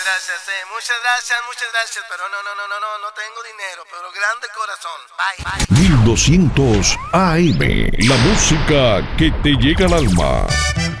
Gracias, muchas gracias, pero no tengo dinero, pero grande corazón. Bye. 1200 AM, la música que te llega al alma.